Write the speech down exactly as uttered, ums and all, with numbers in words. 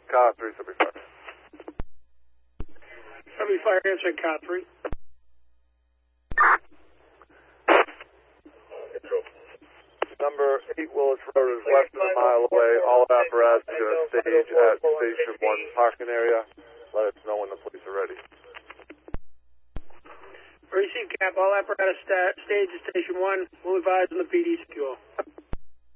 Car three seventy-five. seventy-five answering car three. Number eight Willis Road is less than a mile away. All apparatus is going to stage at Station one parking area. Let us know when the police are ready. Receive cap. All apparatus sta- stage at Station one. Will advise on the P D secure.